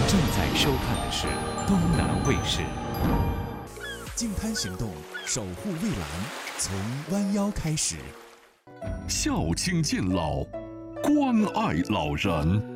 正在收看的是东南卫视净滩行动，守护蔚蓝，从弯腰开始。 孝亲敬老，关爱老人。